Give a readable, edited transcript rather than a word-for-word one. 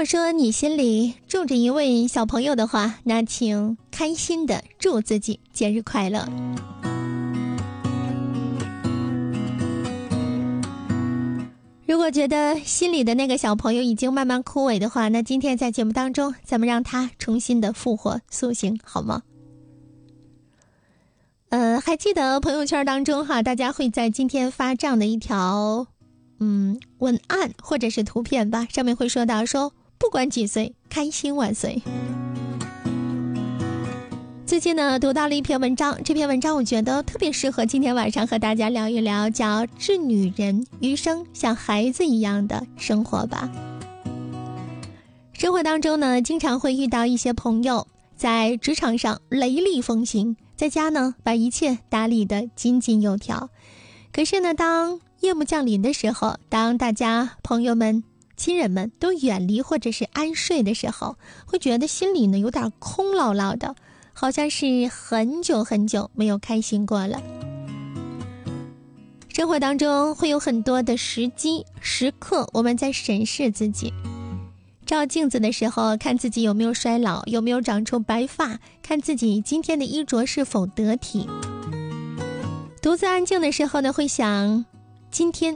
果说你心里住着一位小朋友的话，那请开心的祝自己节日快乐。如果觉得心里的那个小朋友已经慢慢枯萎的话，那今天在节目当中咱们让他重新的复活苏醒好吗？还记得朋友圈当中大家会在今天发这样的一条文案或者是图片吧，上面会说到说不管几岁，开心万岁。最近呢读到了一篇文章，这篇文章我觉得特别适合今天晚上和大家聊一聊，叫致女人余生像孩子一样的生活吧。生活当中呢经常会遇到一些朋友在职场上雷厉风行，在家呢把一切打理得井井有条，可是呢当夜幕降临的时候，当大家朋友们亲人们都远离或者是安睡的时候，会觉得心里呢有点空落落的，好像是很久很久没有开心过了。生活当中会有很多的时机时刻，我们在审视自己，照镜子的时候看自己有没有衰老，有没有长出白发，看自己今天的衣着是否得体。独自安静的时候呢，会想今天